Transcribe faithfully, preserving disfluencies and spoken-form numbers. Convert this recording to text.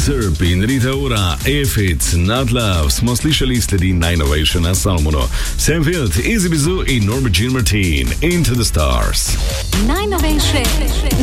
Serp in Rita Ora, Efit, Not Love smo slišali, sledi najnovejše na Salmonu. Sam Field, Easy Bizu in Norma Jean Martin, Into the Stars. Najnovejše